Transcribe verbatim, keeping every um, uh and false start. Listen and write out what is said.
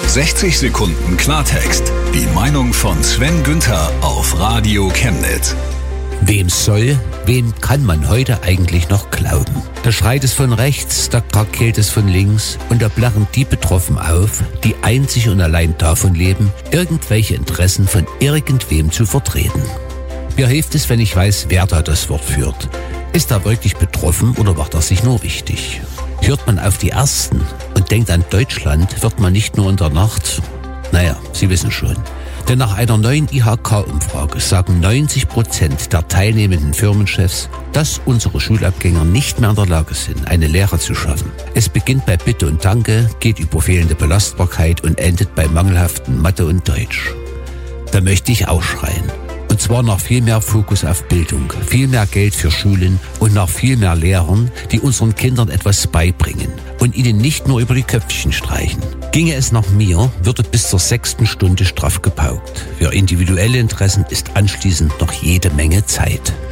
sechzig Sekunden Klartext. Die Meinung von Sven Günther auf Radio Chemnitz. Wem soll, wem kann man heute eigentlich noch glauben? Da schreit es von rechts, da krakeelt es von links und da plärren die betroffen auf, die einzig und allein davon leben, irgendwelche Interessen von irgendwem zu vertreten. Mir hilft es, wenn ich weiß, wer da das Wort führt. Ist er wirklich betroffen oder macht er sich nur wichtig? Hört man auf die Ersten und denkt an Deutschland, wird man nicht nur in der Nacht... Naja, Sie wissen schon. Denn nach einer neuen I H K-Umfrage sagen neunzig Prozent der teilnehmenden Firmenchefs, dass unsere Schulabgänger nicht mehr in der Lage sind, eine Lehre zu schaffen. Es beginnt bei Bitte und Danke, geht über fehlende Belastbarkeit und endet bei mangelhaften Mathe und Deutsch. Da möchte ich auch schreien. Und zwar nach viel mehr Fokus auf Bildung, viel mehr Geld für Schulen und nach viel mehr Lehrern, die unseren Kindern etwas beibringen und ihnen nicht nur über die Köpfchen streichen. Ginge es nach mir, würde bis zur sechsten Stunde straff gepaukt. Für individuelle Interessen ist anschließend noch jede Menge Zeit.